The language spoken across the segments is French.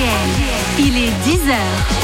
Il est 10h.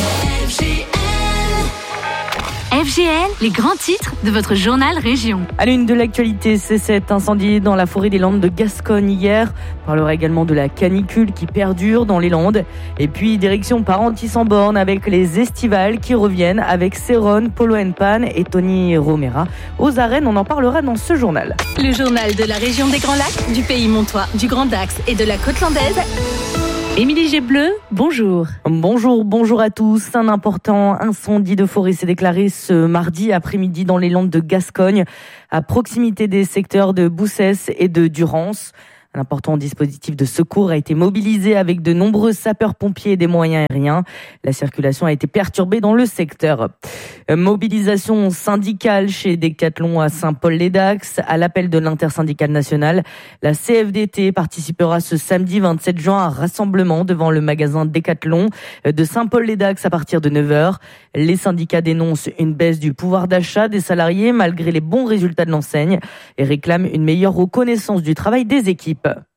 FGL, les grands titres de votre journal Région. À l'une de l'actualité, c'est cet incendie dans la forêt des Landes de Gascogne hier. On parlera également de la canicule qui perdure dans les Landes. Et puis, direction Parentis-en-Born avec les estivales qui reviennent avec Céron, Polo & Pan et Tony Romera. Aux arènes, on en parlera dans ce journal. Le journal de la région des Grands Lacs, du Pays Montois, du Grand Dax et de la Côte Landaise. Émilie Gébleu, bonjour. Bonjour à tous. Un important incendie de forêt s'est déclaré ce mardi après-midi dans les Landes de Gascogne, à proximité des secteurs de Boussès et de Durance. Un important dispositif de secours a été mobilisé avec de nombreux sapeurs-pompiers et des moyens aériens. La circulation a été perturbée dans le secteur. Mobilisation syndicale chez Decathlon à Saint-Paul-les-Dax. À l'appel de l'intersyndicale nationale, la CFDT participera ce samedi 27 juin à un rassemblement devant le magasin Decathlon de Saint-Paul-les-Dax à partir de 9h. Les syndicats dénoncent une baisse du pouvoir d'achat des salariés malgré les bons résultats de l'enseigne et réclament une meilleure reconnaissance du travail des équipes.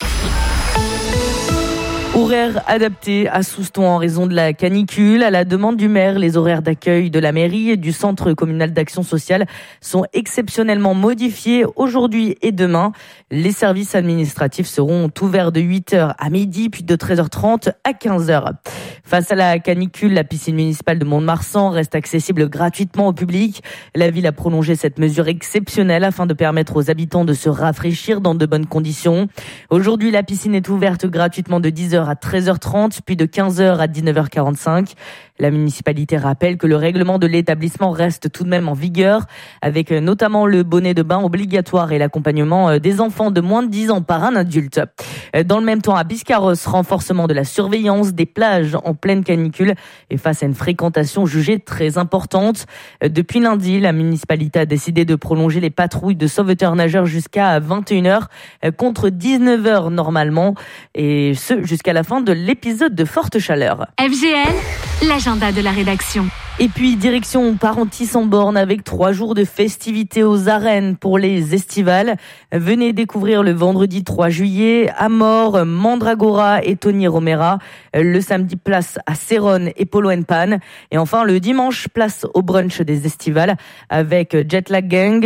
Horaires adaptés à Souston en raison de la canicule. À la demande du maire, les horaires d'accueil de la mairie et du centre communal d'action sociale sont exceptionnellement modifiés aujourd'hui et demain. Les services administratifs seront ouverts de 8h à midi, puis de 13h30 à 15h. Face à la canicule, la piscine municipale de Mont-de-Marsan reste accessible gratuitement au public. La ville a prolongé cette mesure exceptionnelle afin de permettre aux habitants de se rafraîchir dans de bonnes conditions. Aujourd'hui, la piscine est ouverte gratuitement de 10h à 13h30, puis de 15h à 19h45. La municipalité rappelle que le règlement de l'établissement reste tout de même en vigueur, avec notamment le bonnet de bain obligatoire et l'accompagnement des enfants de moins de 10 ans par un adulte. Dans le même temps, à Biscarrosse, renforcement de la surveillance des plages en pleine canicule et face à une fréquentation jugée très importante. Depuis lundi, la municipalité a décidé de prolonger les patrouilles de sauveteurs nageurs jusqu'à 21h contre 19h normalement, et ce jusqu'à la fin de l'épisode de forte chaleur. FGL, l'agenda de la rédaction. Et puis, direction Parentis-en-Born avec 3 jours de festivités aux arènes pour les estivales. Venez découvrir le vendredi 3 juillet Amor, Mandragora et Tony Romera. Le samedi, place à Céron et Polo & Pan. Et enfin, le dimanche, place au brunch des estivales avec Jetlag Gang,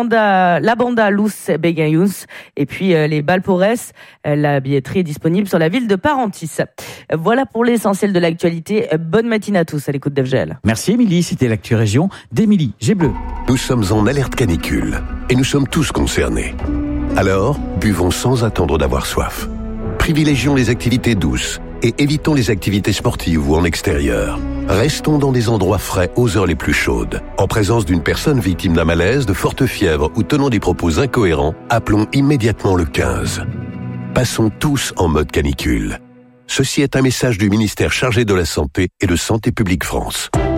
la banda Luz Begayuns et puis les Balpores. La billetterie est disponible sur la ville de Parentis. Voilà pour l'essentiel de l'actualité. Bonne matinée à tous à l'écoute d'FGL. Merci Émilie, c'était l'actu région d'Émilie Gébleu. Nous sommes en alerte canicule et nous sommes tous concernés. Alors, buvons sans attendre d'avoir soif. Privilégions les activités douces et évitons les activités sportives ou en extérieur. Restons dans des endroits frais aux heures les plus chaudes. En présence d'une personne victime d'un malaise, de forte fièvre ou tenant des propos incohérents, appelons immédiatement le 15. Passons tous en mode canicule. Ceci est un message du ministère chargé de la Santé et de Santé publique France.